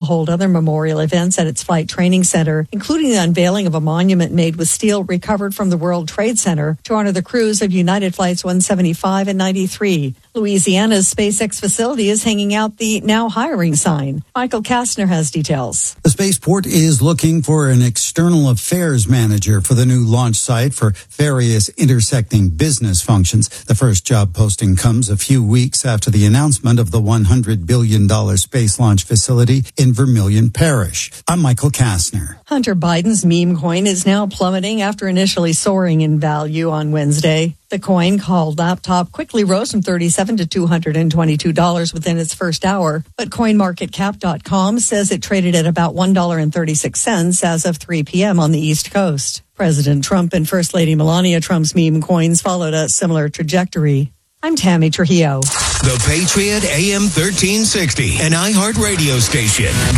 hold other memorial events at its flight training center, including the unveiling of a monument made with steel recovered from the World Trade Center to honor the crews of United Flights 175 and 93. Louisiana's SpaceX facility is hanging out the now hiring sign. Michael Kastner has details. The spaceport is looking for an external affairs manager for the new launch site for various intersecting business functions. The first job posting comes a few weeks after the announcement of the $100 billion space launch facility in Vermilion Parish. I'm Michael Kastner. Hunter Biden's meme coin is now plummeting after initially soaring in value on Wednesday. The coin, called Laptop, quickly rose from $37 to $222 within its first hour, but CoinMarketCap.com says it traded at about $1.36 as of 3 p.m. on the East Coast. President Trump and First Lady Melania Trump's meme coins followed a similar trajectory. I'm Tammy Trujillo. The Patriot AM 1360, an iHeart radio station.